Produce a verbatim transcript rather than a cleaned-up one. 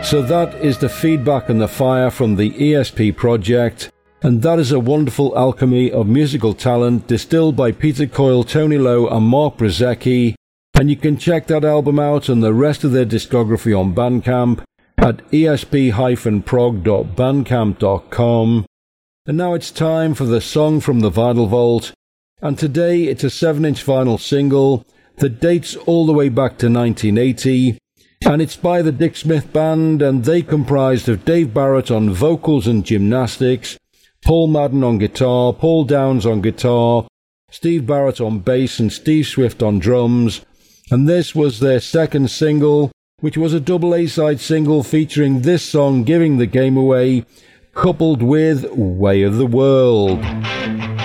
So that is the feedback and the fire from the E S P project, and that is a wonderful alchemy of musical talent distilled by Peter Coyle, Tony Lowe and Mark Brzezicki, and you can check that album out and the rest of their discography on Bandcamp at e s p dash prog dot bandcamp dot com. And now it's time for the song from the Vinyl Vault, and today it's a seven inch vinyl single that dates all the way back to nineteen eighty, and it's by the Dick Smith Band, and they comprised of Dave Barrett on vocals and gymnastics, Paul Madden on guitar, Paul Downs on guitar, Steve Barrett on bass and Steve Swift on drums, and this was their second single, which was a double A-side single featuring this song, Giving the Game Away, coupled with Way of the World.